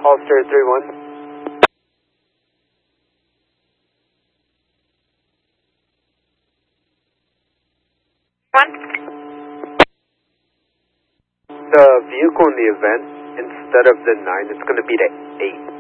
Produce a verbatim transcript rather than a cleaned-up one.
Holster three one. One. The vehicle in the event, instead of the nine, it's going to be the eight.